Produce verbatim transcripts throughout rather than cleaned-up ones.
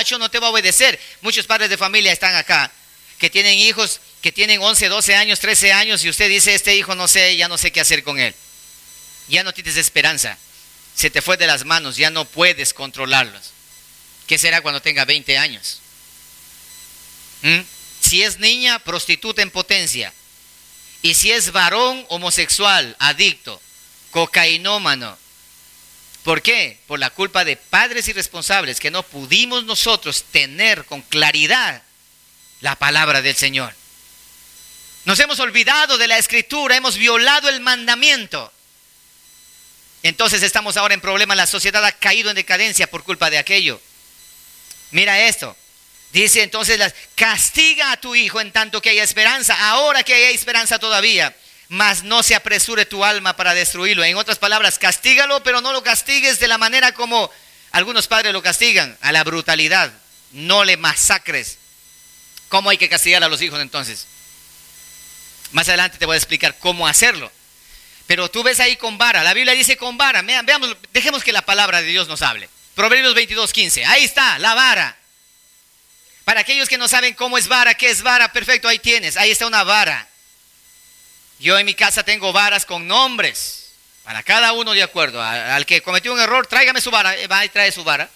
muchacho no te va a obedecer. Muchos padres de familia están acá, que tienen hijos que tienen once, doce años, trece años, y usted dice, este hijo no sé, ya no sé qué hacer con él. Ya no tienes esperanza. Se te fue de las manos, ya no puedes controlarlos. ¿Qué será cuando tenga veinte años? ¿Mm? Si es niña, prostituta en potencia. Y si es varón, homosexual, adicto, cocainómano. ¿Por qué? Por la culpa de padres irresponsables que no pudimos nosotros tener con claridad la palabra del Señor. Nos hemos olvidado de la Escritura, hemos violado el mandamiento. Entonces estamos ahora en problemas, la sociedad ha caído en decadencia por culpa de aquello. Mira esto, dice entonces, castiga a tu hijo en tanto que haya esperanza, ahora que hay esperanza todavía, mas no se apresure tu alma para destruirlo. En otras palabras, castígalo, pero no lo castigues de la manera como algunos padres lo castigan, a la brutalidad. No le masacres. ¿Cómo hay que castigar a los hijos entonces? Más adelante te voy a explicar cómo hacerlo. Pero tú ves ahí con vara, la Biblia dice con vara. Veamos, dejemos que la palabra de Dios nos hable. Proverbios veintidós, quince, ahí está, la vara. Para aquellos que no saben cómo es vara, qué es vara, perfecto, ahí tienes, ahí está una vara. Yo en mi casa tengo varas con nombres, para cada uno de acuerdo. Al que cometió un error, tráigame su vara, va y trae su vara.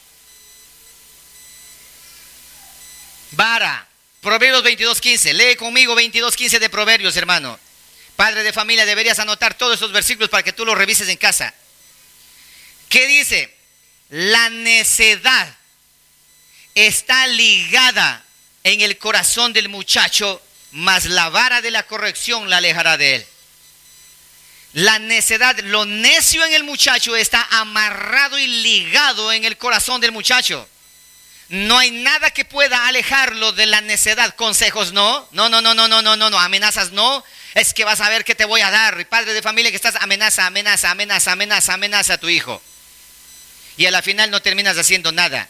Vara, Proverbios veintidós, quince, lee conmigo veintidós, quince de Proverbios, hermano. Padre de familia, deberías anotar todos esos versículos para que tú los revises en casa. ¿Qué dice? La necedad está ligada en el corazón del muchacho, mas la vara de la corrección la alejará de él. La necedad, lo necio en el muchacho está amarrado y ligado en el corazón del muchacho. No hay nada que pueda alejarlo de la necedad. Consejos no, no, no, no, no, no, no, no, no. Amenazas no. Es que vas a ver qué te voy a dar. Y padre de familia que estás amenaza, amenaza, amenaza, amenaza, amenaza a tu hijo. Y a la final no terminas haciendo nada.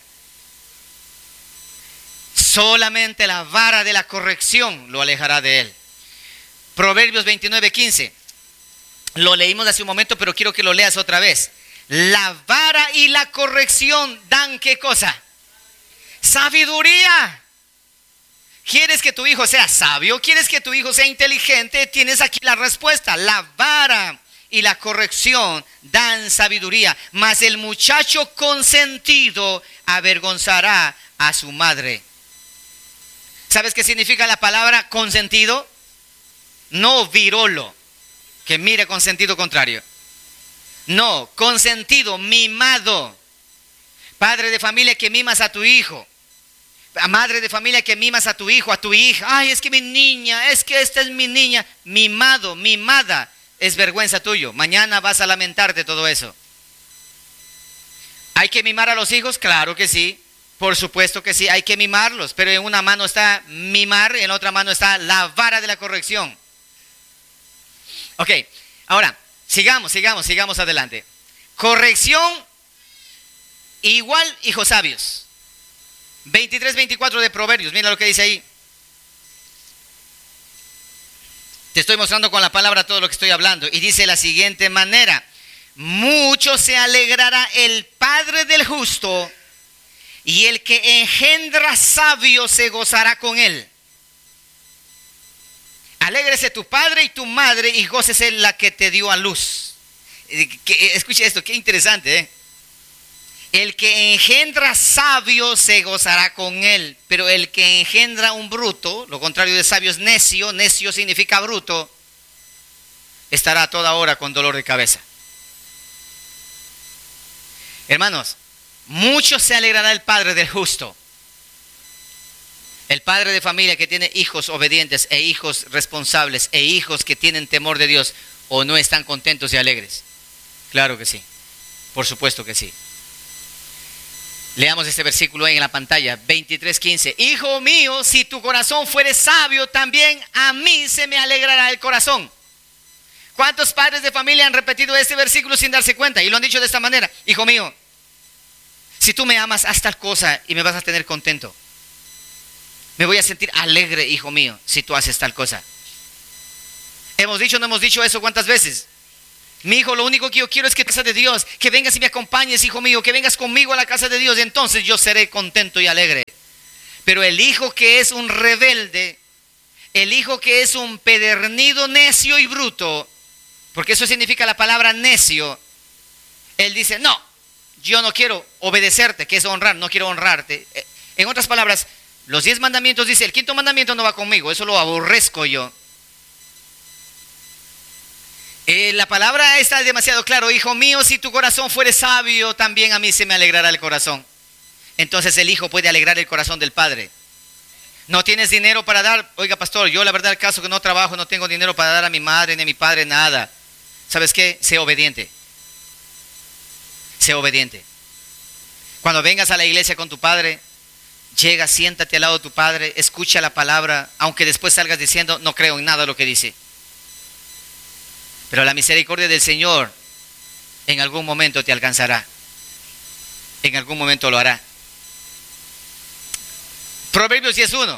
Solamente la vara de la corrección lo alejará de él. Proverbios veintinueve, quince. Lo leímos hace un momento, pero quiero que lo leas otra vez. La vara y la corrección dan ¿qué cosa? Sabiduría. ¿Quieres que tu hijo sea sabio? ¿Quieres que tu hijo sea inteligente? Tienes aquí la respuesta. La vara y la corrección dan sabiduría, mas el muchacho consentido avergonzará a su madre. ¿Sabes qué significa la palabra consentido? No virolo, que mire con sentido contrario. No, consentido, mimado. Padre de familia que mimas a tu hijo. Madre de familia que mimas a tu hijo, a tu hija. Ay, es que mi niña, es que esta es mi niña. Mimado, mimada. Es vergüenza tuyo. Mañana vas a lamentarte todo eso. ¿Hay que mimar a los hijos? Claro que sí. Por supuesto que sí, hay que mimarlos. Pero en una mano está mimar, en la otra mano está la vara de la corrección. Ok, ahora, sigamos, sigamos, sigamos adelante. Corrección igual hijos sabios. veintitrés, veinticuatro de Proverbios, mira lo que dice ahí. Te estoy mostrando con la palabra todo lo que estoy hablando. Y dice de la siguiente manera: mucho se alegrará el padre del justo, y el que engendra sabio se gozará con él. Alégrese tu padre y tu madre, y gócese la que te dio a luz. Escuche esto, qué interesante, ¿eh? El que engendra sabio se gozará con él, pero el que engendra un bruto, lo contrario de sabio es necio, necio significa bruto, estará a toda hora con dolor de cabeza. Hermanos, mucho se alegrará el padre del justo. El padre de familia que tiene hijos obedientes e hijos responsables e hijos que tienen temor de Dios, ¿o no están contentos y alegres? Claro que sí, por supuesto que sí. Leamos este versículo ahí en la pantalla, veintitrés, quince. Hijo mío, si tu corazón fuere sabio, también a mí se me alegrará el corazón. ¿Cuántos padres de familia han repetido este versículo sin darse cuenta? Y lo han dicho de esta manera: hijo mío, si tú me amas, haz tal cosa y me vas a tener contento. Me voy a sentir alegre, hijo mío, si tú haces tal cosa. ¿Hemos dicho o no hemos dicho eso cuántas veces? Mi hijo, lo único que yo quiero es que casa de Dios, que vengas y me acompañes, hijo mío, que vengas conmigo a la casa de Dios, y entonces yo seré contento y alegre. Pero el hijo que es un rebelde, el hijo que es un pedernido, necio y bruto, porque eso significa la palabra necio, él dice, no, yo no quiero obedecerte, que es honrar, no quiero honrarte. En otras palabras, los diez mandamientos dice, el quinto mandamiento no va conmigo, eso lo aborrezco yo. Eh, la palabra está demasiado claro, hijo mío, si tu corazón fuere sabio, también a mí se me alegrará el corazón. Entonces el hijo puede alegrar el corazón del padre. No tienes dinero para dar, oiga pastor, yo la verdad el caso que no trabajo, no tengo dinero para dar a mi madre ni a mi padre nada. ¿Sabes qué? Sé obediente. Sé obediente. Cuando vengas a la iglesia con tu padre, llega, siéntate al lado de tu padre, escucha la palabra, aunque después salgas diciendo, no creo en nada de lo que dice. Pero la misericordia del Señor en algún momento te alcanzará. En algún momento lo hará. Proverbios diez uno.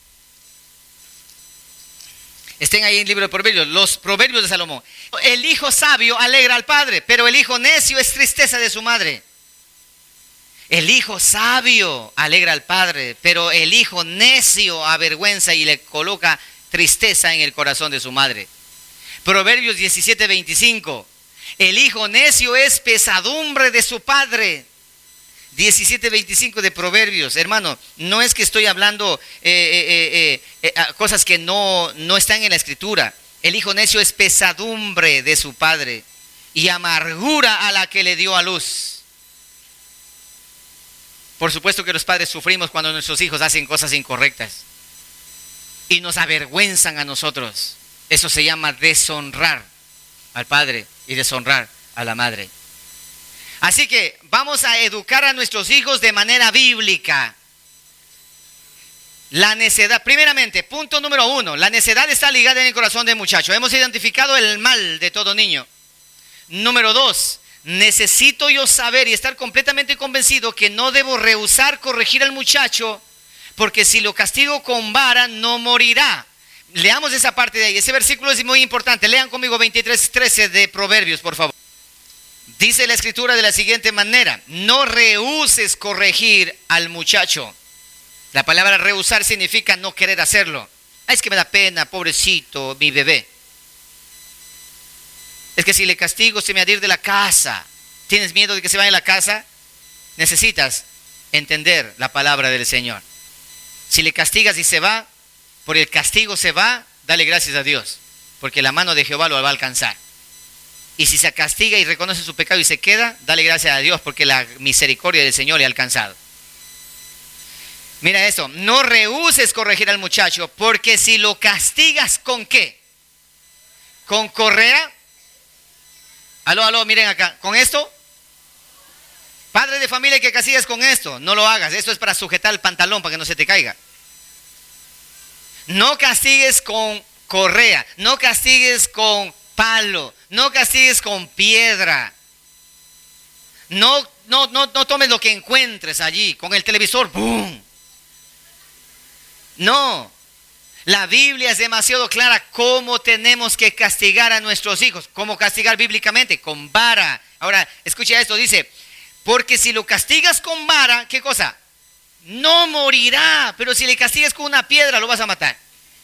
Estén ahí en el libro de Proverbios, los Proverbios de Salomón. El hijo sabio alegra al padre, pero el hijo necio es tristeza de su madre. El hijo sabio alegra al padre, pero el hijo necio avergüenza y le coloca tristeza en el corazón de su madre. Proverbios diecisiete veinticinco. El hijo necio es pesadumbre de su padre. diecisiete veinticinco de Proverbios. Hermano, no es que estoy hablando eh, eh, eh, eh, cosas que no, no están en la escritura. El hijo necio es pesadumbre de su padre y amargura a la que le dio a luz. Por supuesto que los padres sufrimos cuando nuestros hijos hacen cosas incorrectas y nos avergüenzan a nosotros. Eso se llama deshonrar al padre y deshonrar a la madre. Así que vamos a educar a nuestros hijos de manera bíblica. La necedad, primeramente, punto número uno, la necedad está ligada en el corazón del muchacho. Hemos identificado el mal de todo niño. Número dos, necesito yo saber y estar completamente convencido que no debo rehusar corregir al muchacho, porque si lo castigo con vara no morirá. Leamos esa parte de ahí, ese versículo es muy importante. Lean conmigo veintitrés trece de Proverbios, por favor. Dice la escritura de la siguiente manera, no rehuses corregir al muchacho. La palabra rehusar significa no querer hacerlo. Ah, es que me da pena, pobrecito, mi bebé. Es que si le castigo se me ha de ir de la casa. ¿Tienes miedo de que se vaya de la casa? Necesitas entender la palabra del Señor. Si le castigas y se va, por el castigo se va, dale gracias a Dios, porque la mano de Jehová lo va a alcanzar. Y si se castiga y reconoce su pecado y se queda, dale gracias a Dios, porque la misericordia del Señor le ha alcanzado. Mira esto, no rehuses corregir al muchacho, porque si lo castigas ¿con qué? ¿Con correa? Aló, aló, miren acá, ¿con esto? Padre de familia que castigas con esto, no lo hagas, esto es para sujetar el pantalón para que no se te caiga. No castigues con correa, no castigues con palo, no castigues con piedra. No, no, no, no tomes lo que encuentres allí, con el televisor, ¡boom! No, la Biblia es demasiado clara cómo tenemos que castigar a nuestros hijos. ¿Cómo castigar bíblicamente? Con vara. Ahora, escucha esto, dice, porque si lo castigas con vara, ¿qué cosa? No morirá, pero si le castigas con una piedra lo vas a matar.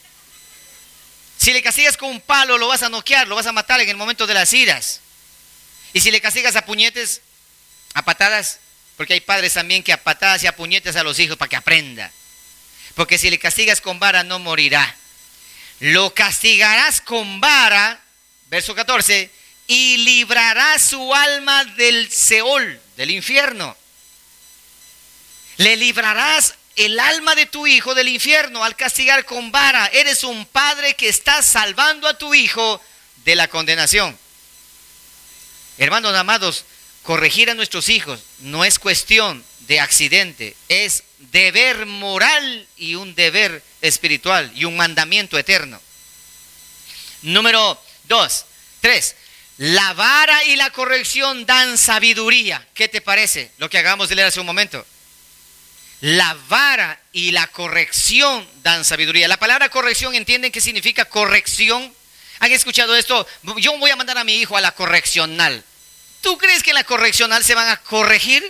Si le castigas con un palo lo vas a noquear, lo vas a matar en el momento de las iras. Y si le castigas a puñetes, a patadas, porque hay padres también que a patadas y a puñetes a los hijos para que aprenda. Porque si le castigas con vara no morirá. Lo castigarás con vara, verso catorce, y librarás su alma del Seol, del infierno. Le librarás el alma de tu hijo del infierno al castigar con vara. Eres un padre que está salvando a tu hijo de la condenación. Hermanos amados, corregir a nuestros hijos no es cuestión de accidente, es deber moral y un deber espiritual y un mandamiento eterno. Número dos, tres. La vara y la corrección dan sabiduría. ¿Qué te parece lo que acabamos de leer hace un momento? La vara y la corrección dan sabiduría. La palabra corrección, ¿entienden qué significa corrección? ¿Han escuchado esto? Yo voy a mandar a mi hijo a la correccional. ¿Tú crees que en la correccional se van a corregir?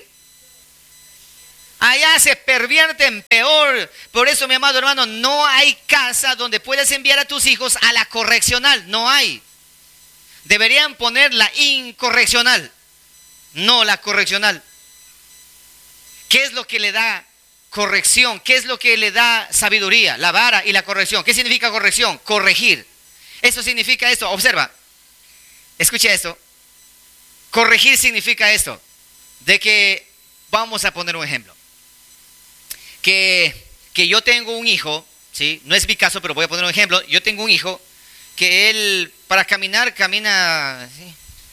Allá se pervierten peor. Por eso, mi amado hermano, no hay casa donde puedas enviar a tus hijos a la correccional. No hay. Deberían poner la incorreccional, no la correccional. ¿Qué es lo que le da corrección? ¿Qué es lo que le da sabiduría? La vara y la corrección. ¿Qué significa corrección? Corregir. Eso significa esto. Observa. Escucha esto. Corregir significa esto. De que, vamos a poner un ejemplo. Que, que yo tengo un hijo, ¿sí? No es mi caso, pero voy a poner un ejemplo. Yo tengo un hijo que él, para caminar, camina... ¿sí?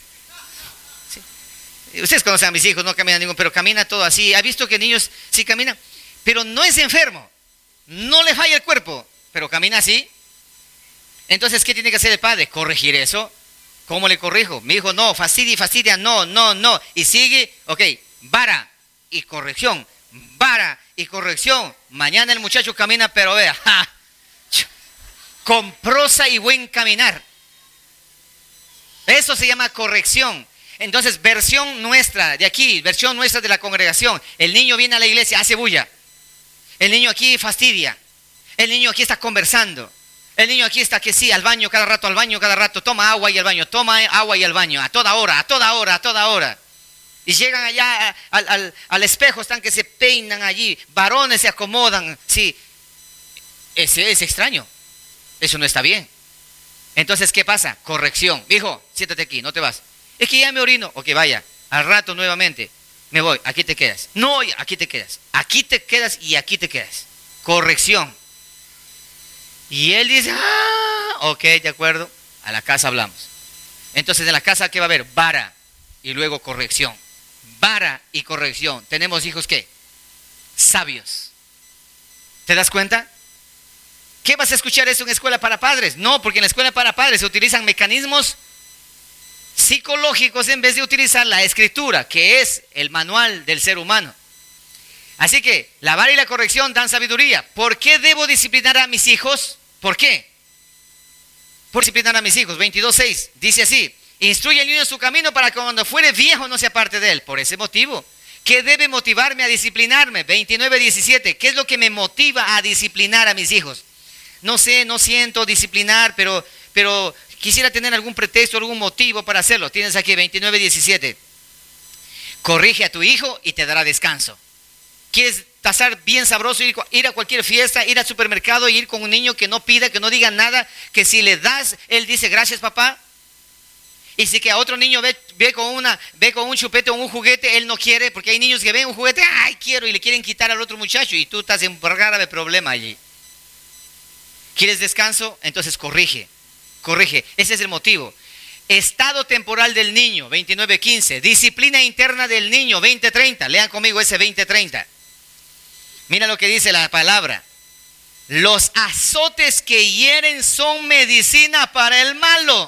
¿Sí? Ustedes conocen a mis hijos, no camina ninguno, pero camina todo así. ¿Ha visto que niños sí caminan? Pero no es enfermo. No le falla el cuerpo, pero camina así. Entonces, ¿qué tiene que hacer el padre? Corregir eso. ¿Cómo le corrijo? Mi hijo, no, fastidia, fastidia, no, no, no. Y sigue, ok, vara y corrección. Vara y corrección. Mañana el muchacho camina, pero vea, ¡ja! Con prosa y buen caminar. Eso se llama corrección. Entonces, versión nuestra de aquí, versión nuestra de la congregación. El niño viene a la iglesia, hace bulla. El niño aquí fastidia. El niño aquí está conversando. El niño aquí está que sí, al baño cada rato, al baño cada rato. Toma agua y al baño, toma agua y al baño. A toda hora, a toda hora, a toda hora. Y llegan allá al, al, al espejo, están que se peinan allí. Varones se acomodan. Sí, ese es extraño. Eso no está bien. Entonces, ¿qué pasa? Corrección. Hijo, siéntate aquí, no te vas. Es que ya me orino. Ok, vaya. Al rato nuevamente. Me voy, aquí te quedas. No, aquí te quedas. Aquí te quedas y aquí te quedas. Corrección. Y él dice, ah, ok, de acuerdo. A la casa hablamos. Entonces, en la casa, ¿qué va a haber? Vara y luego corrección. Vara y corrección. Tenemos hijos, ¿qué? Sabios. ¿Te das cuenta? ¿Qué vas a escuchar eso en escuela para padres? No, porque en la escuela para padres se utilizan mecanismos psicológicos en vez de utilizar la escritura, que es el manual del ser humano. Así que la vara y la corrección dan sabiduría. ¿Por qué debo disciplinar a mis hijos? ¿Por qué? Por disciplinar a mis hijos. veintidós seis dice así: instruye al niño en su camino para que cuando fuere viejo no se aparte de él. Por ese motivo. ¿Qué debe motivarme a disciplinarme? veintinueve diecisiete. ¿Qué es lo que me motiva a disciplinar a mis hijos? No sé, no siento disciplinar, pero, pero quisiera tener algún pretexto, algún motivo para hacerlo. Tienes aquí veintinueve diecisiete. Corrige a tu hijo y te dará descanso. ¿Quieres pasar bien sabroso, ir, ir a cualquier fiesta, ir al supermercado y ir con un niño que no pida, que no diga nada, que si le das, él dice gracias papá? Y si que a otro niño ve, ve, con una, ve con un chupete o un juguete, él no quiere, porque hay niños que ven un juguete, ay quiero, y le quieren quitar al otro muchacho y tú estás en un grave problema allí. ¿Quieres descanso? Entonces corrige, corrige, ese es el motivo. Estado temporal del niño, veintinueve quince. Disciplina interna del niño, veinte treinta. Lean conmigo ese veinte treinta. Mira lo que dice la palabra. Los azotes que hieren son medicina para el malo.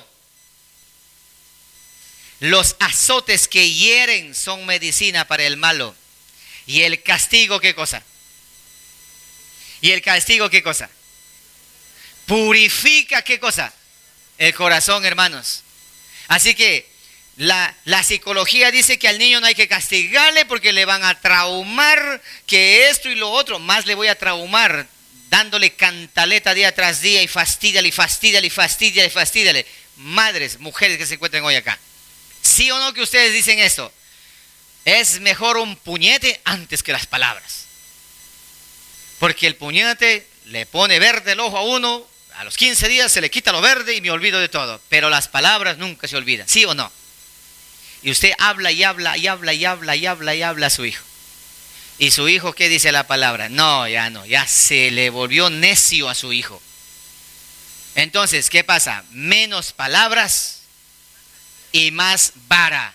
Los azotes que hieren son medicina para el malo. ¿Y el castigo qué cosa? ¿Y el castigo qué cosa? Purifica qué cosa? El corazón, hermanos. Así que la, la psicología dice que al niño no hay que castigarle porque le van a traumar, que esto y lo otro. Más le voy a traumar dándole cantaleta día tras día y fastídale, y fastídale, y fastídale, y fastídale. Madres, mujeres que se encuentren hoy acá. ¿Sí o no que ustedes dicen esto? Es mejor un puñete antes que las palabras. Porque el puñete le pone verde el ojo a uno. A los quince días se le quita lo verde y me olvido de todo. Pero las palabras nunca se olvidan, ¿sí o no? Y usted habla y habla y habla y habla y habla y habla a su hijo. ¿Y su hijo qué dice la palabra? No, ya no, ya se le volvió necio a su hijo. Entonces, ¿qué pasa? Menos palabras y más vara.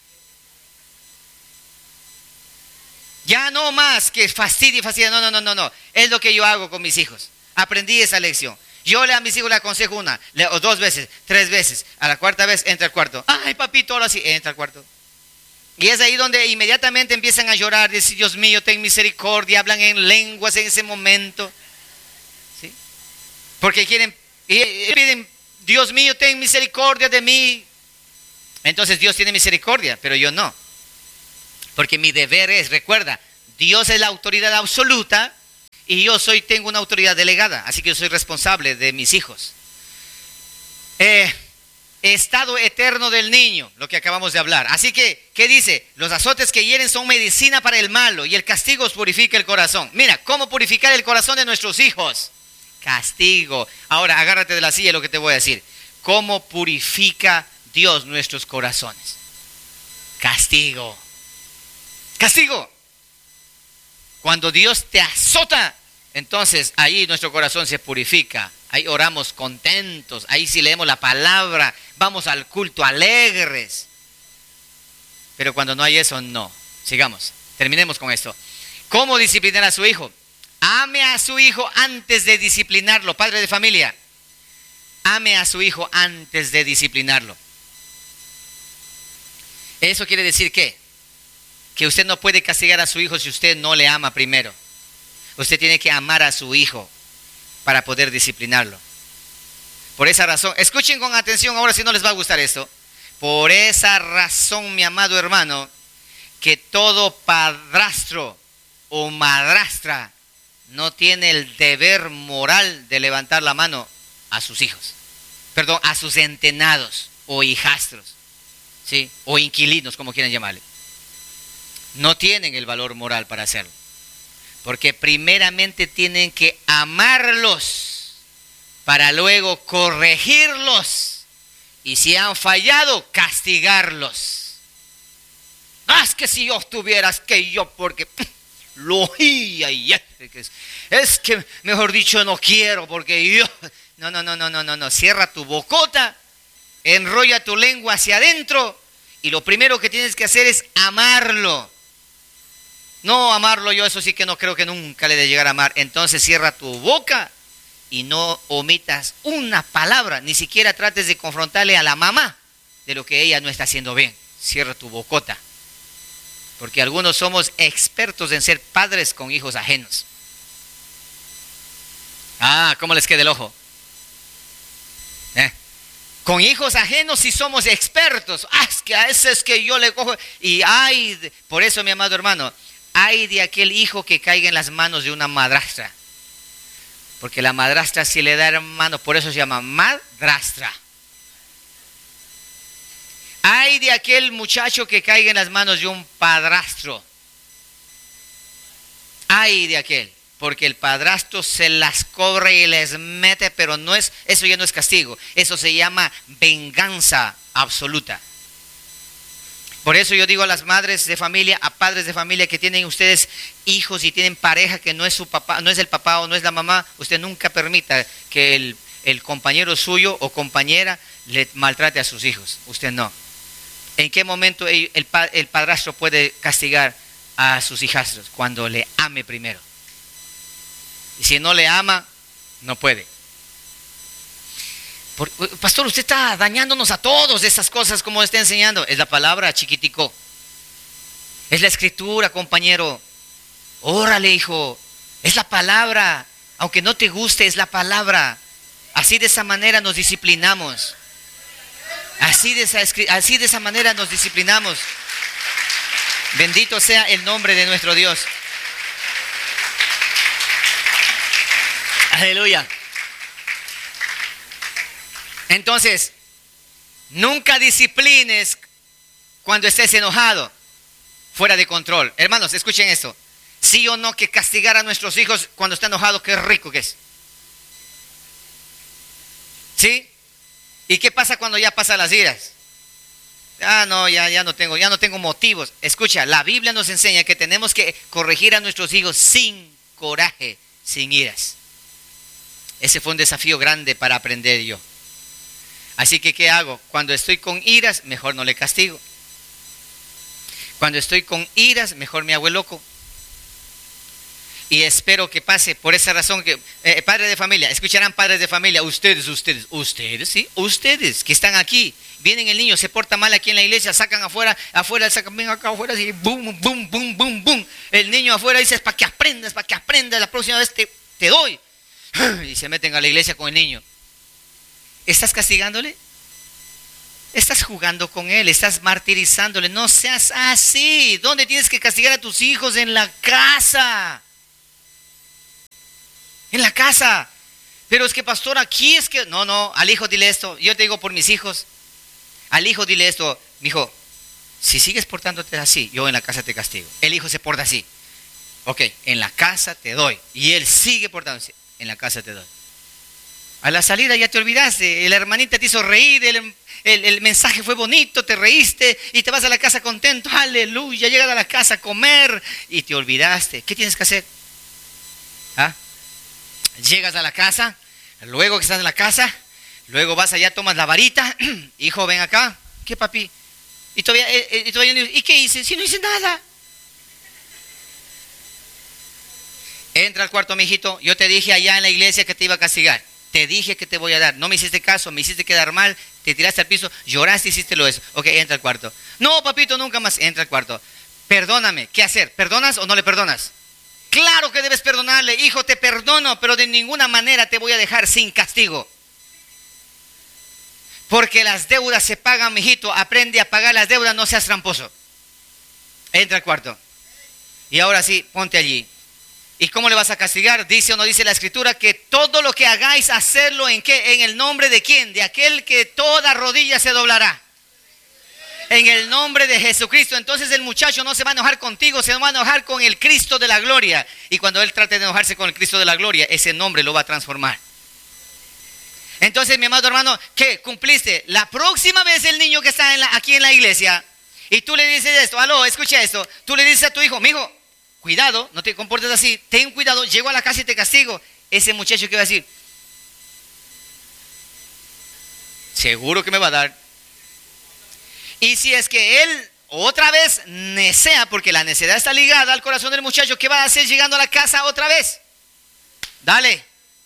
Ya no más que fastidia y fastidia. No, no, no, no, no. Es lo que yo hago con mis hijos. Aprendí esa lección. Yo a mis hijos le aconsejo una, le, o dos veces, tres veces. A la cuarta vez entra al cuarto. Ay, papito, ahora sí, entra al cuarto. Y es ahí donde inmediatamente empiezan a llorar, decir, Dios mío, ten misericordia, hablan en lenguas en ese momento. ¿Sí? Porque quieren, y piden Dios mío, ten misericordia de mí. Entonces Dios tiene misericordia, pero yo no. Porque mi deber es, recuerda, Dios es la autoridad absoluta y yo soy, tengo una autoridad delegada, así que yo soy responsable de mis hijos. Eh, estado eterno del niño, lo que acabamos de hablar. Así que, ¿qué dice? Los azotes que hieren son medicina para el malo y el castigo os purifica el corazón. Mira, ¿cómo purificar el corazón de nuestros hijos? Castigo. Ahora, agárrate de la silla lo que te voy a decir. ¿Cómo purifica Dios nuestros corazones? Castigo. Castigo. Cuando Dios te azota, entonces ahí nuestro corazón se purifica. Ahí oramos contentos. Ahí sí leemos la palabra. Vamos al culto alegres. Pero cuando no hay eso, no. Sigamos. Terminemos con esto. ¿Cómo disciplinar a su hijo? Ame a su hijo antes de disciplinarlo. Padre de familia, ame a su hijo antes de disciplinarlo. Eso quiere decir ¿qué? Que usted no puede castigar a su hijo si usted no le ama primero. Usted tiene que amar a su hijo para poder disciplinarlo. Por esa razón, escuchen con atención ahora si no les va a gustar esto. Por esa razón, mi amado hermano, que todo padrastro o madrastra no tiene el deber moral de levantar la mano a sus hijos. Perdón, a sus entenados o hijastros, ¿sí? O inquilinos, como quieran llamarle. No tienen el valor moral para hacerlo. Porque primeramente tienen que amarlos para luego corregirlos. Y si han fallado, castigarlos. Ah, es que si yo tuvieras que yo, porque lo oía y es, es que, mejor dicho, no quiero porque yo... No, no, no, no, no, no, no. Cierra tu bocota, enrolla tu lengua hacia adentro y lo primero que tienes que hacer es amarlo. No amarlo yo, eso sí que no creo que nunca le de llegar a amar. Entonces cierra tu boca y no omitas una palabra, ni siquiera trates de confrontarle a la mamá de lo que ella no está haciendo bien. Cierra tu bocota. Porque algunos somos expertos en ser padres con hijos ajenos. Ah, ¿cómo les queda el ojo? ¿Eh? Con hijos ajenos sí somos expertos. Ah, es que a ese es que yo le cojo. Y ay, por eso mi amado hermano, ay de aquel hijo que caiga en las manos de una madrastra. Porque la madrastra si le da hermano, por eso se llama madrastra. Ay de aquel muchacho que caiga en las manos de un padrastro. Ay de aquel, porque el padrastro se las cobra y les mete, pero no es, eso ya no es castigo, eso se llama venganza absoluta. Por eso yo digo a las madres de familia, a padres de familia que tienen ustedes hijos y tienen pareja que no es su papá, no es el papá o no es la mamá, usted nunca permita que el, el compañero suyo o compañera le maltrate a sus hijos, usted no. ¿En qué momento el, el, el padrastro puede castigar a sus hijastros? Cuando le ame primero. Y si no le ama, no puede. Por, pastor, usted está dañándonos a todos de esas cosas como está enseñando. Es la palabra, chiquitico. Es la escritura, compañero. Órale, hijo. Es la palabra. Aunque no te guste, es la palabra. Así de esa manera nos disciplinamos. Así de esa, así de esa manera nos disciplinamos. Bendito sea el nombre de nuestro Dios. Aleluya. Entonces, nunca disciplines cuando estés enojado, fuera de control. Hermanos, escuchen esto. Sí o no que castigar a nuestros hijos cuando está enojado, qué rico que es. ¿Sí? ¿Y qué pasa cuando ya pasan las iras? Ah, no, ya, ya no tengo, ya no tengo motivos. Escucha, la Biblia nos enseña que tenemos que corregir a nuestros hijos sin coraje, sin iras. Ese fue un desafío grande para aprender yo. Así que, ¿qué hago? Cuando estoy con iras, mejor no le castigo. Cuando estoy con iras, mejor me hago el loco. Y espero que pase. Por esa razón que, eh, padres de familia, escucharán padres de familia, ustedes, ustedes, ustedes, sí, ustedes que están aquí. Vienen el niño, se porta mal aquí en la iglesia, sacan afuera, afuera, sacan bien acá afuera, así, boom, boom, boom, boom, boom. El niño afuera dice, es para que aprendas, para que aprendas, la próxima vez te, te doy. Y se meten a la iglesia con el niño. ¿Estás castigándole? Estás jugando con él, estás martirizándole. No seas así. ¿Dónde tienes que castigar a tus hijos? En la casa. En la casa. Pero es que, pastor, aquí es que... No, no, al hijo dile esto. Yo te digo por mis hijos. Al hijo dile esto. Mi hijo, si sigues portándote así, yo en la casa te castigo. El hijo se porta así. Ok, en la casa te doy. Y él sigue portándose. En la casa te doy. A la salida ya te olvidaste. La hermanita te hizo reír. El, el, el mensaje fue bonito. Te reíste. Y te vas a la casa contento. Aleluya. Llegas a la casa a comer. Y te olvidaste. ¿Qué tienes que hacer? ¿Ah? Llegas a la casa. Luego que estás en la casa. Luego vas allá, tomas la varita. Hijo, ven acá. ¿Qué, papi? Y todavía, eh, y todavía, ¿y qué hice? Si no hice nada. Entra al cuarto, mijito. Yo te dije allá en la iglesia que te iba a castigar. Te dije que te voy a dar. No me hiciste caso, me hiciste quedar mal. Te tiraste al piso, lloraste, hiciste lo eso. Ok, entra al cuarto. No, papito, nunca más. Entra al cuarto. Perdóname. ¿Qué hacer? ¿Perdonas o no le perdonas? Claro que debes perdonarle. Hijo, te perdono, pero de ninguna manera te voy a dejar sin castigo. Porque las deudas se pagan, mijito. Aprende a pagar las deudas, no seas tramposo. Entra al cuarto. Y ahora sí, ponte allí. ¿Y cómo le vas a castigar? Dice o no dice la escritura que todo lo que hagáis, hacerlo en qué, en el nombre de quién, de aquel que toda rodilla se doblará. En el nombre de Jesucristo. Entonces el muchacho no se va a enojar contigo, se va a enojar con el Cristo de la gloria. Y cuando él trate de enojarse con el Cristo de la gloria, ese nombre lo va a transformar. Entonces, mi amado hermano, ¿qué? ¿Cumpliste? La próxima vez el niño que está en la, aquí en la iglesia, y tú le dices esto, aló, escucha esto, tú le dices a tu hijo, mijo, cuidado, no te comportes así, ten cuidado, llego a la casa y te castigo. Ese muchacho que va a decir, seguro que me va a dar. Y si es que él otra vez necea, porque la necedad está ligada al corazón del muchacho, ¿qué va a hacer llegando a la casa otra vez? Dale.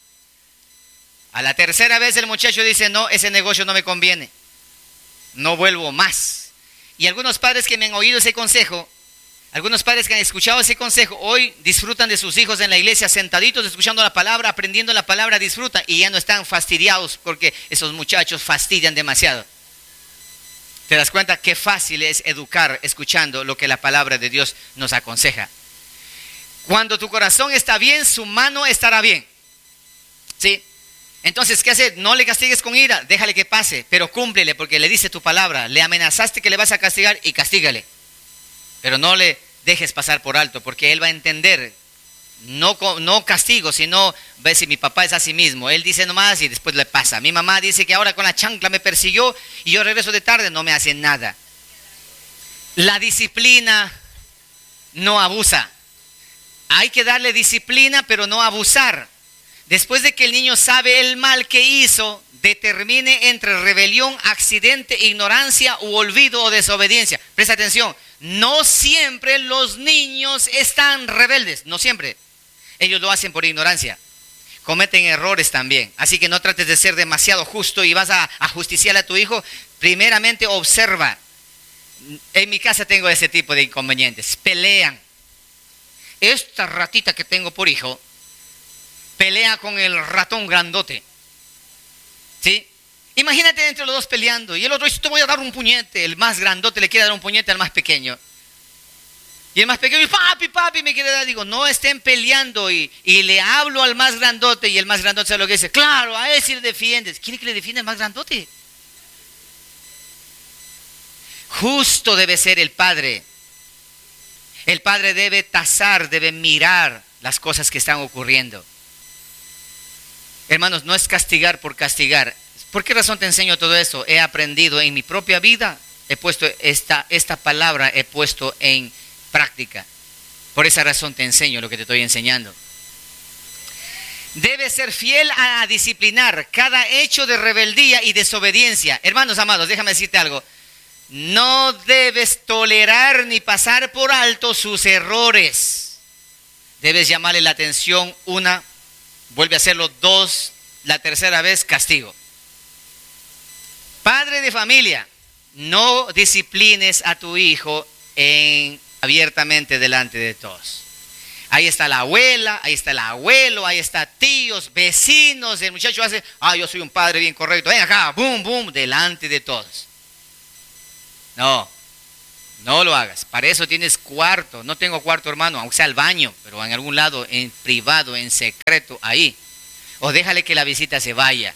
A la tercera vez el muchacho dice, no, ese negocio no me conviene. No vuelvo más. Y algunos padres que me han oído ese consejo, algunos padres que han escuchado ese consejo, hoy disfrutan de sus hijos en la iglesia, sentaditos, escuchando la palabra, aprendiendo la palabra, disfrutan. Y ya no están fastidiados porque esos muchachos fastidian demasiado. ¿Te das cuenta qué fácil es educar escuchando lo que la palabra de Dios nos aconseja? Cuando tu corazón está bien, su mano estará bien. ¿Sí? Entonces, ¿qué hacer? No le castigues con ira, déjale que pase, pero cúmplele porque le dice tu palabra. Le amenazaste que le vas a castigar y castígale. Pero no le dejes pasar por alto porque él va a entender. No, no castigo, sino, ves, si mi papá es así mismo, él dice nomás y después le pasa. Mi mamá dice que ahora con la chancla me persiguió y yo regreso de tarde, no me hace nada. La disciplina no abusa. Hay que darle disciplina, pero no abusar. Después de que el niño sabe el mal que hizo, determine entre rebelión, accidente, ignorancia u olvido o desobediencia. Presta atención, no siempre los niños están rebeldes, no siempre. Ellos lo hacen por ignorancia. Cometen errores también. Así que no trates de ser demasiado justo y vas a, a justiciar a tu hijo. Primeramente observa. En mi casa tengo ese tipo de inconvenientes. Pelean. Esta ratita que tengo por hijo pelea con el ratón grandote. ¿Sí? Imagínate entre los dos peleando y el otro dice, te voy a dar un puñete. El más grandote le quiere dar un puñete al más pequeño. Y el más pequeño dice, papi, papi, me quiere dar. Digo, no estén peleando. Y, y le hablo al más grandote y el más grandote sabe lo que dice. Claro, a él sí le defiendes. ¿Quiere que le defienda al más grandote? Justo debe ser el padre. El padre debe tasar, debe mirar las cosas que están ocurriendo. Hermanos, no es castigar por castigar. ¿Por qué razón te enseño todo esto? He aprendido en mi propia vida, he puesto esta, esta palabra, he puesto en práctica. Por esa razón te enseño lo que te estoy enseñando. Debes ser fiel a disciplinar cada hecho de rebeldía y desobediencia. Hermanos amados, déjame decirte algo. No debes tolerar ni pasar por alto sus errores. Debes llamarle la atención una, vuelve a hacerlo dos, la tercera vez castigo. Padre de familia, no disciplines a tu hijo en, abiertamente delante de todos. Ahí está la abuela, ahí está el abuelo, ahí está tíos, vecinos. El muchacho hace, ah, yo soy un padre bien correcto. Ven acá, boom, boom, delante de todos. No, no lo hagas. Para eso tienes cuarto. No tengo cuarto, hermano, aunque sea al baño, pero en algún lado, en privado, en secreto, ahí. O déjale que la visita se vaya.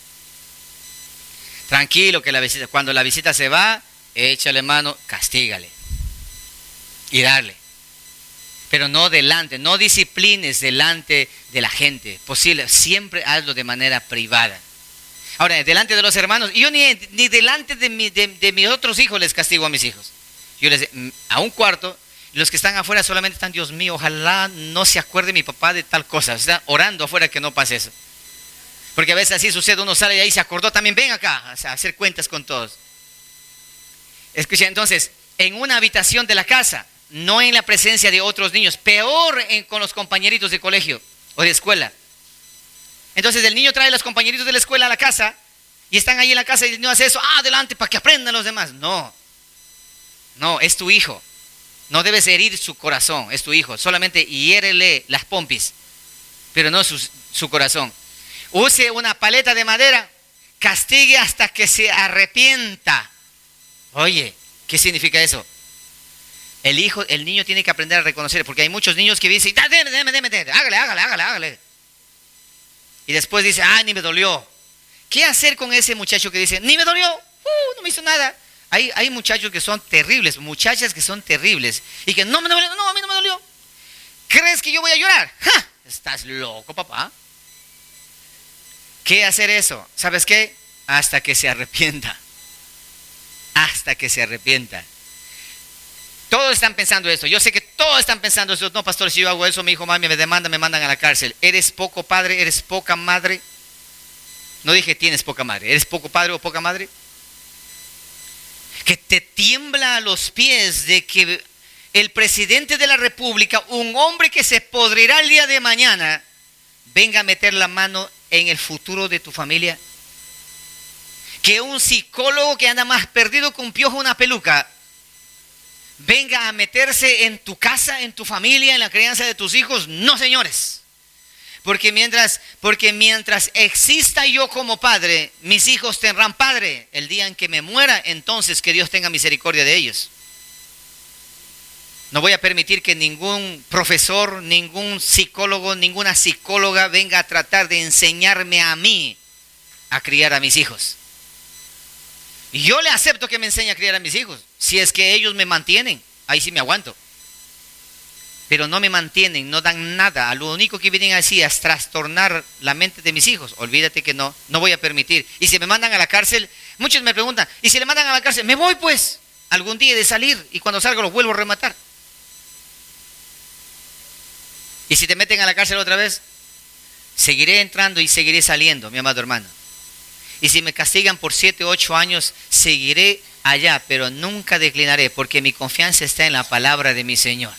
Tranquilo que la visita, cuando la visita se va, échale mano, castígale. Y darle. Pero no delante, no disciplines delante de la gente. Posible, siempre hazlo de manera privada. Ahora, delante de los hermanos, yo ni, ni delante de, mi, de, de mis otros hijos les castigo a mis hijos. Yo les a un cuarto, los que están afuera solamente están, Dios mío, ojalá no se acuerde mi papá de tal cosa. Están orando afuera que no pase eso. Porque a veces así sucede, uno sale de ahí, se acordó también, ven acá, o sea, a hacer cuentas con todos. Escucha, entonces, en una habitación de la casa, no en la presencia de otros niños, peor en, con los compañeritos de colegio o de escuela. Entonces el niño trae a los compañeritos de la escuela a la casa y están ahí en la casa y no hace eso, ah, adelante, para que aprendan los demás. No, no, es tu hijo. No debes herir su corazón, es tu hijo. Solamente hiérele las pompis, pero no su, su corazón. Use una paleta de madera, castigue hasta que se arrepienta. Oye, ¿qué significa eso? El hijo, el niño tiene que aprender a reconocer, porque hay muchos niños que dicen, déme, déme, déme, déme, hágale, hágale, hágale, hágale. Y después dice, ah, ni me dolió. ¿Qué hacer con ese muchacho que dice, ni me dolió, uh, no me hizo nada? Hay, hay muchachos que son terribles, muchachas que son terribles, y que no me dolió, no, a mí no me dolió. ¿Crees que yo voy a llorar? ¡Ja! Estás loco, papá. ¿Qué hacer eso? ¿Sabes qué? Hasta que se arrepienta. Hasta que se arrepienta. Todos están pensando esto. Yo sé que todos están pensando esto. No, pastor, si yo hago eso, mi hijo, mami, me demandan, me mandan a la cárcel. ¿Eres poco padre? ¿Eres poca madre? No dije tienes poca madre. ¿Eres poco padre o poca madre? Que te tiembla a los pies de que el presidente de la República, un hombre que se podrirá el día de mañana, venga a meter la mano en el futuro de tu familia. Que un psicólogo que anda más perdido que un piojo una peluca venga a meterse en tu casa, en tu familia, en la crianza de tus hijos. No, señores. Porque mientras, porque mientras exista yo como padre, mis hijos tendrán padre. El día en que me muera, entonces que Dios tenga misericordia de ellos. No voy a permitir que ningún profesor, ningún psicólogo, ninguna psicóloga venga a tratar de enseñarme a mí a criar a mis hijos. Y yo le acepto que me enseñe a criar a mis hijos. Si es que ellos me mantienen, ahí sí me aguanto. Pero no me mantienen, no dan nada. A lo único que vienen así es trastornar la mente de mis hijos. Olvídate que no, no voy a permitir. Y si me mandan a la cárcel, muchos me preguntan, ¿y si le mandan a la cárcel? Me voy pues, algún día de salir y cuando salga los vuelvo a rematar. Y si te meten a la cárcel otra vez, seguiré entrando y seguiré saliendo, mi amado hermano. Y si me castigan por siete, ocho años, seguiré allá, pero nunca declinaré, porque mi confianza está en la palabra de mi Señor.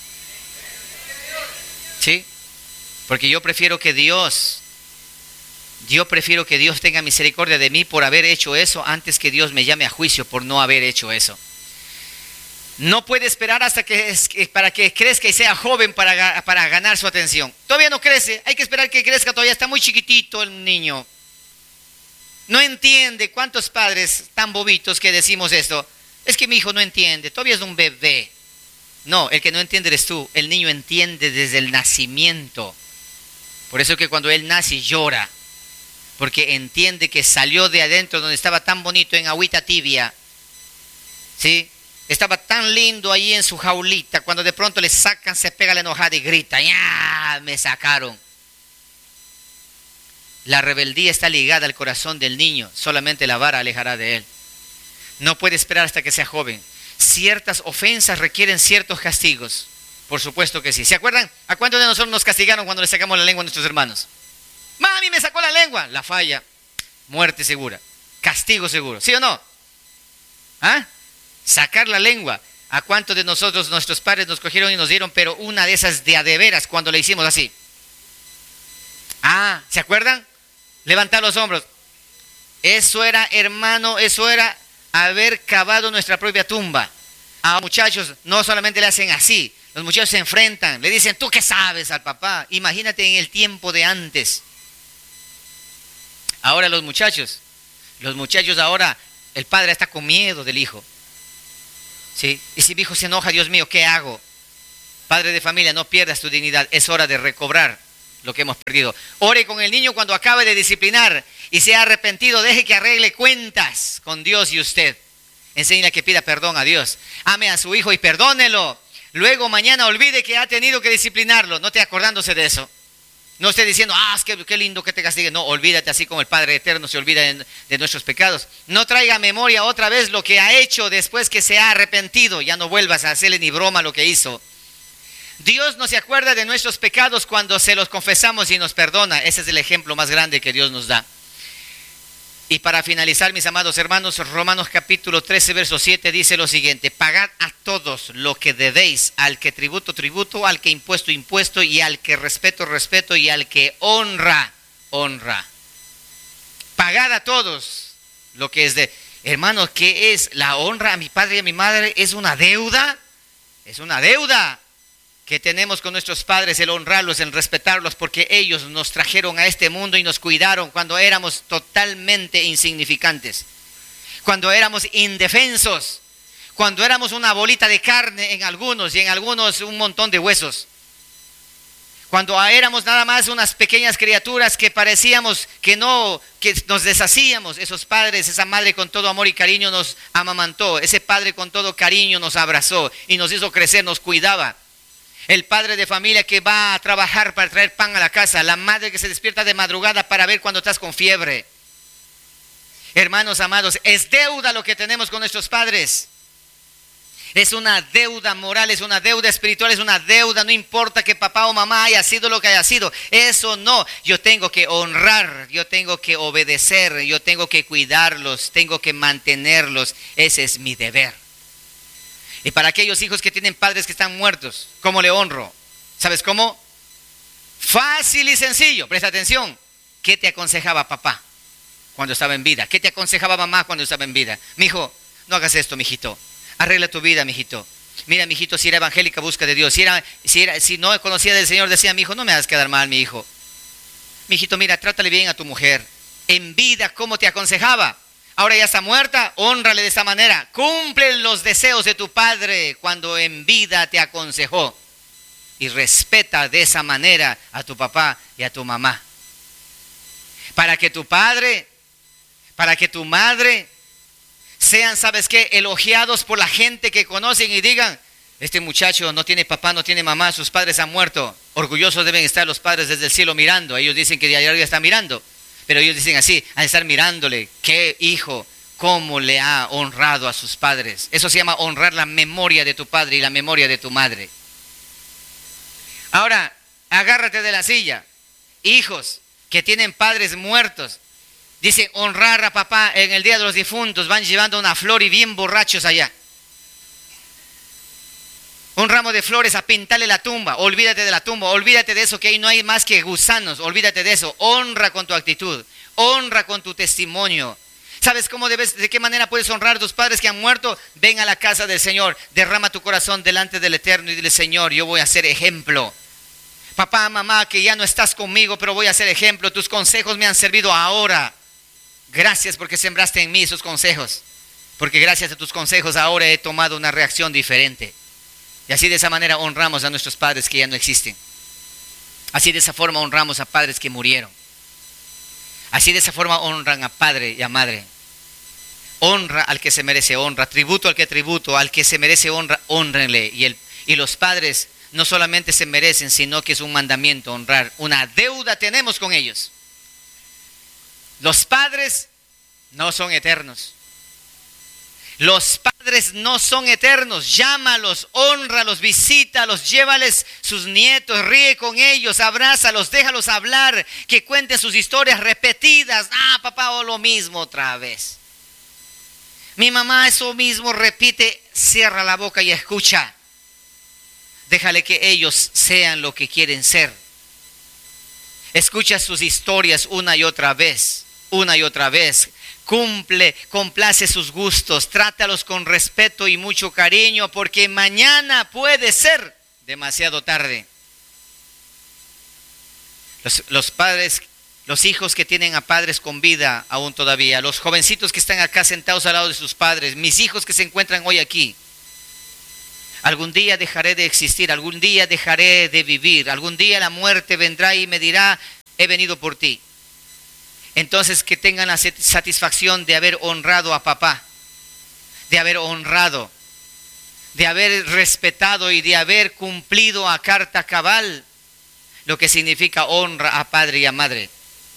¿Sí? Porque yo prefiero que Dios, yo prefiero que Dios tenga misericordia de mí por haber hecho eso, antes que Dios me llame a juicio por no haber hecho eso. No puede esperar hasta que, para que crezca y sea joven para, para ganar su atención. Todavía no crece, hay que esperar que crezca, todavía está muy chiquitito el niño. No entiende. ¿Cuántos padres tan bobitos que decimos esto? Es que mi hijo no entiende, todavía es un bebé. No, el que no entiende eres tú. El niño entiende desde el nacimiento. Por eso que cuando él nace llora, porque entiende que salió de adentro donde estaba tan bonito en agüita tibia, ¿sí? Estaba tan lindo ahí en su jaulita, cuando de pronto le sacan, se pega la enojada y grita, ¡ya! Me sacaron. La rebeldía está ligada al corazón del niño, solamente la vara alejará de él. No puede esperar hasta que sea joven. Ciertas ofensas requieren ciertos castigos, por supuesto que sí. ¿Se acuerdan? ¿A cuántos de nosotros nos castigaron cuando le sacamos la lengua a nuestros hermanos? Mami, me sacó la lengua. La falla, muerte segura, castigo seguro, ¿sí o no? ¿Ah? Sacar la lengua. ¿A cuántos de nosotros nuestros padres nos cogieron y nos dieron, pero una de esas de a de veras cuando le hicimos así? Ah, ¿se acuerdan? Levantar los hombros. Eso era, hermano, eso era haber cavado nuestra propia tumba. A muchachos no solamente le hacen así, Los muchachos se enfrentan, le dicen, ¿tú qué sabes al papá? Imagínate en el tiempo de antes. Ahora los muchachos, los muchachos ahora, el padre está con miedo del hijo. ¿Sí? Y si mi hijo se enoja, Dios mío, ¿qué hago? Padre de familia, no pierdas tu dignidad, es hora de recobrar lo que hemos perdido. Ore con el niño cuando acabe de disciplinar y se ha arrepentido, deje que arregle cuentas con Dios y usted. Enséñale que pida perdón a Dios. Ame a su hijo y perdónelo. Luego mañana olvide que ha tenido que disciplinarlo, no esté acordándose de eso. No esté diciendo, ah, es que qué lindo que te castigue. No, olvídate, así como el Padre Eterno se olvida de, de nuestros pecados. No traiga a memoria otra vez lo que ha hecho después que se ha arrepentido. Ya no vuelvas a hacerle ni broma lo que hizo. Dios no se acuerda de nuestros pecados cuando se los confesamos y nos perdona. Ese es el ejemplo más grande que Dios nos da. Y para finalizar, mis amados hermanos, Romanos capítulo trece, verso siete dice lo siguiente: pagad a todos lo que debéis, al que tributo, tributo, al que impuesto, impuesto, y al que respeto, respeto, y al que honra, honra. Pagad a todos lo que es de... Hermanos, ¿qué es la honra a mi padre y a mi madre? ¿Es una deuda? Es una deuda que tenemos con nuestros padres, el honrarlos, el respetarlos, porque ellos nos trajeron a este mundo y nos cuidaron cuando éramos totalmente insignificantes, cuando éramos indefensos, cuando éramos una bolita de carne en algunos y en algunos un montón de huesos, cuando éramos nada más unas pequeñas criaturas que parecíamos que no, que nos deshacíamos. Esos padres, esa madre con todo amor y cariño nos amamantó, ese padre con todo cariño nos abrazó y nos hizo crecer, nos cuidaba. El padre de familia que va a trabajar para traer pan a la casa. La madre que se despierta de madrugada para ver cuando estás con fiebre. Hermanos amados, es deuda lo que tenemos con nuestros padres. Es una deuda moral, es una deuda espiritual, es una deuda. No importa que papá o mamá haya sido lo que haya sido. Eso no. Yo tengo que honrar, yo tengo que obedecer, yo tengo que cuidarlos, tengo que mantenerlos. Ese es mi deber. Y para aquellos hijos que tienen padres que están muertos, ¿cómo le honro? ¿Sabes cómo? Fácil y sencillo, presta atención. ¿Qué te aconsejaba papá cuando estaba en vida? ¿Qué te aconsejaba mamá cuando estaba en vida? Mijo, no hagas esto, mijito. Arregla tu vida, mijito. Mira, mijito, si era evangélica, busca de Dios. Si, era, si, era, si no conocía del Señor, decía, mijo, no me hagas quedar mal, mi hijo. Mijito, mira, trátale bien a tu mujer. En vida, ¿cómo te aconsejaba? Ahora ya está muerta, hónrale de esa manera. Cumple los deseos de tu padre cuando en vida te aconsejó. Y respeta de esa manera a tu papá y a tu mamá. Para que tu padre, para que tu madre sean, ¿sabes qué?, elogiados por la gente que conocen y digan, este muchacho no tiene papá, no tiene mamá, sus padres han muerto. Orgullosos deben estar los padres desde el cielo mirando. Ellos dicen que de allá arriba están mirando. Pero ellos dicen así, al estar mirándole, qué hijo, cómo le ha honrado a sus padres. Eso se llama honrar la memoria de tu padre y la memoria de tu madre. Ahora, agárrate de la silla. Hijos que tienen padres muertos, dicen honrar a papá en el día de los difuntos, van llevando una flor y bien borrachos allá. Un ramo de flores a pintarle la tumba. Olvídate de la tumba, olvídate de eso, que ahí no hay más que gusanos. Olvídate de eso. Honra con tu actitud, honra con tu testimonio. ¿Sabes cómo debes, de qué manera puedes honrar a tus padres que han muerto? Ven a la casa del Señor, derrama tu corazón delante del Eterno y dile, Señor, yo voy a ser ejemplo. Papá, mamá, que ya no estás conmigo, pero voy a ser ejemplo. Tus consejos me han servido ahora. Gracias porque sembraste en mí esos consejos. Porque gracias a tus consejos ahora he tomado una reacción diferente. Y así de esa manera honramos a nuestros padres que ya no existen. Así de esa forma honramos a padres que murieron. Así de esa forma honran a padre y a madre. Honra al que se merece honra, tributo al que tributo, al que se merece honra, honrenle. Y, el, y los padres no solamente se merecen, sino que es un mandamiento honrar. Una deuda tenemos con ellos. Los padres no son eternos. Los padres no son eternos. Llámalos, hónralos, visítalos, llévales sus nietos, ríe con ellos, abrázalos, déjalos hablar, que cuenten sus historias repetidas. Ah, papá, o lo mismo otra vez. Mi mamá eso mismo repite. Cierra la boca y escucha. Déjale que ellos sean lo que quieren ser. Escucha sus historias una y otra vez, una y otra vez. Cumple, complace sus gustos, trátalos con respeto y mucho cariño, porque mañana puede ser demasiado tarde. Los, los padres, los hijos que tienen a padres con vida aún todavía, los jovencitos que están acá sentados al lado de sus padres, mis hijos que se encuentran hoy aquí. Algún día dejaré de existir, algún día dejaré de vivir, algún día la muerte vendrá y me dirá, he venido por ti. Entonces que tengan la satisfacción de haber honrado a papá, de haber honrado, de haber respetado y de haber cumplido a carta cabal lo que significa honra a padre y a madre.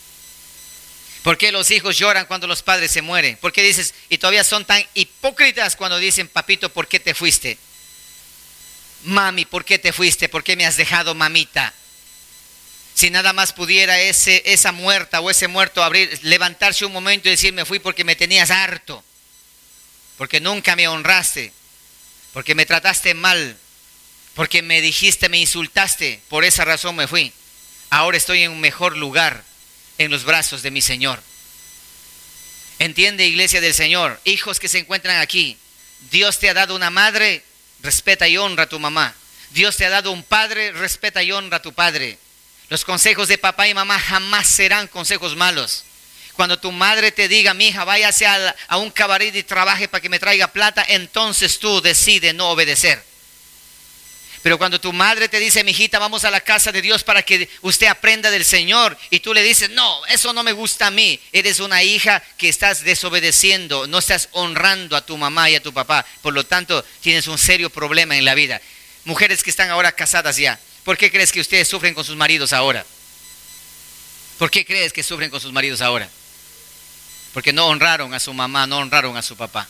¿Por qué los hijos lloran cuando los padres se mueren? ¿Por qué dices, y todavía son tan hipócritas cuando dicen, papito, ¿por qué te fuiste? Mami, ¿por qué te fuiste? ¿Por qué me has dejado, mamita? Si nada más pudiera ese, esa muerta o ese muerto abrir, levantarse un momento y decir, me fui porque me tenías harto, porque nunca me honraste, porque me trataste mal, porque me dijiste, me insultaste, por esa razón me fui. Ahora estoy en un mejor lugar, en los brazos de mi Señor. Entiende, iglesia del Señor, hijos que se encuentran aquí, Dios te ha dado una madre, respeta y honra a tu mamá. Dios te ha dado un padre, respeta y honra a tu padre. Los consejos de papá y mamá jamás serán consejos malos. Cuando tu madre te diga, mi hija, váyase a, a un cabaret y trabaje para que me traiga plata, entonces tú decides no obedecer. Pero cuando tu madre te dice, mi hijita, vamos a la casa de Dios para que usted aprenda del Señor, y tú le dices, no, eso no me gusta a mí, eres una hija que estás desobedeciendo, no estás honrando a tu mamá y a tu papá, por lo tanto tienes un serio problema en la vida. Mujeres que están ahora casadas ya, ¿por qué crees que ustedes sufren con sus maridos ahora? ¿Por qué crees que sufren con sus maridos ahora? Porque no honraron a su mamá, no honraron a su papá.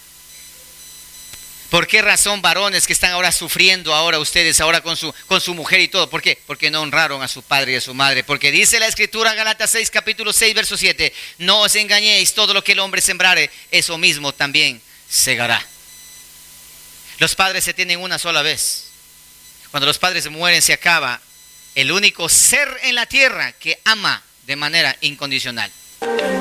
¿Por qué razón varones que están ahora sufriendo ahora ustedes, ahora con su, con su mujer y todo? ¿Por qué? Porque no honraron a su padre y a su madre. Porque dice la Escritura, Gálatas seis, capítulo seis, verso siete, no os engañéis, todo lo que el hombre sembrare, eso mismo también segará. Los padres se tienen una sola vez. Cuando los padres mueren se acaba el único ser en la tierra que ama de manera incondicional.